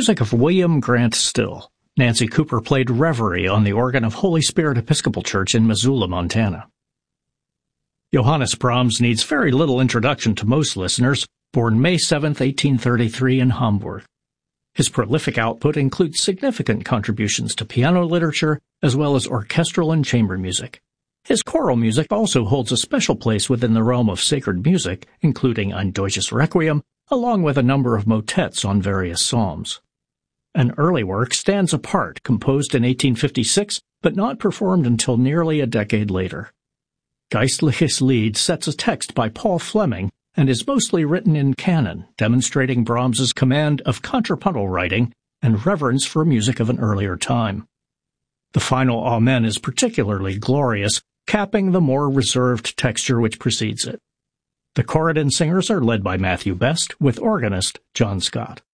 music of William Grant Still. Nancy Cooper played Reverie on the organ of Holy Spirit Episcopal Church in Missoula, Montana. Johannes Brahms needs very little introduction to most listeners, born May 7, 1833 in Hamburg. His prolific output includes significant contributions to piano literature as well as orchestral and chamber music. His choral music also holds a special place within the realm of sacred music, including Ein Deutsches Requiem, along with a number of motets on various psalms. An early work stands apart, composed in 1856, but not performed until nearly a decade later. Geistliches Lied sets a text by Paul Fleming and is mostly written in canon, demonstrating Brahms's command of contrapuntal writing and reverence for music of an earlier time. The final Amen is particularly glorious, capping the more reserved texture which precedes it. The Corridon singers are led by Matthew Best, with organist John Scott.